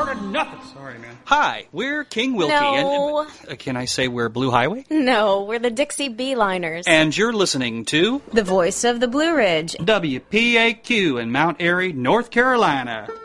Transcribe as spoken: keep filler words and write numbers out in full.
part of nothing. Sorry, man. Hi, we're King Wilkie. No. And, uh, can I say we're Blue Highway? No, we're the Dixie Beeliners. And you're listening to The Voice of the Blue Ridge. W P A Q in Mount Airy, North Carolina.